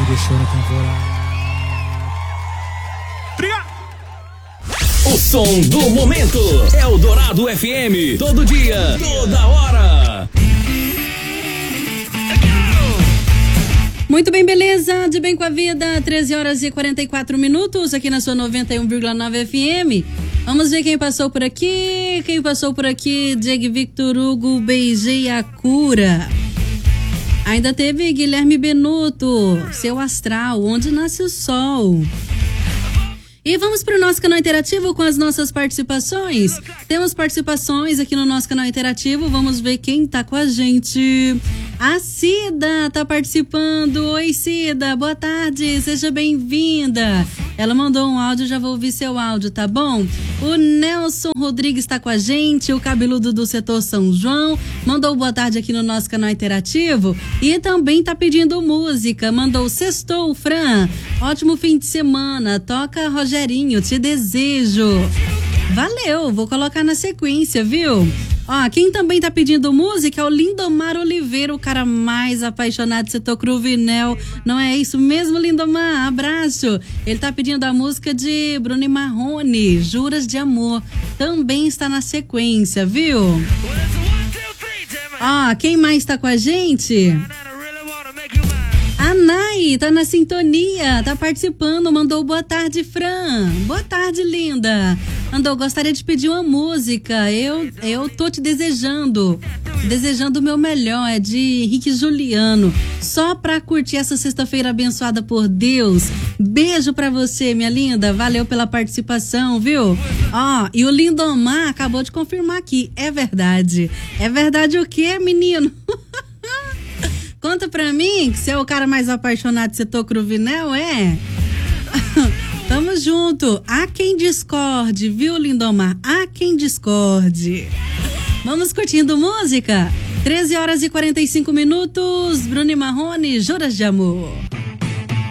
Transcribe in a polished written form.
deixou na temporada. O som do momento é o Dourado FM. Todo dia, toda hora. Muito bem, beleza? De bem com a vida, 13 horas e 44 minutos aqui na sua 91,9 FM. Vamos ver quem passou por aqui. Quem passou por aqui? Diego Victor Hugo, beijei a cura. Ainda teve Guilherme Benuto, seu astral, onde nasce o sol. E vamos para o nosso canal interativo com as nossas participações. Temos participações aqui no nosso canal interativo. Vamos ver quem tá com a gente. A Cida tá participando. Oi, Cida, boa tarde, seja bem-vinda. Ela mandou um áudio, já vou ouvir seu áudio, tá bom? O Nelson Rodrigues tá com a gente, o cabeludo do setor São João, mandou boa tarde aqui no nosso canal interativo e também tá pedindo música, mandou sextou, Fran, ótimo fim de semana, toca Rogerinho, te desejo. Valeu, vou colocar na sequência, viu? Ó, quem também tá pedindo música é o Lindomar Oliveira, o cara mais apaixonado de setor Cruvinel. Não é isso mesmo, Lindomar? Abraço. Ele tá pedindo a música de Bruno e Marrone, Juras de Amor. Também está na sequência, viu? Ó, quem mais tá com a gente? A Nai tá na sintonia, tá participando, mandou boa tarde, Fran. Boa tarde, linda. Mandou, gostaria de pedir uma música. Eu tô te desejando o meu melhor, é de Henrique Juliano. Só pra curtir essa sexta-feira abençoada por Deus. Beijo pra você, minha linda. Valeu pela participação, viu? Ó, e o Lindomar acabou de confirmar aqui. É verdade. É verdade o quê, menino? Conta pra mim que você é o cara mais apaixonado de setor Cruvinel, é? Tamo junto. Há quem discorde, viu, Lindomar? Há quem discorde. Vamos curtindo música? 13 horas e 45 minutos. Bruno e Marrone, Juras de Amor.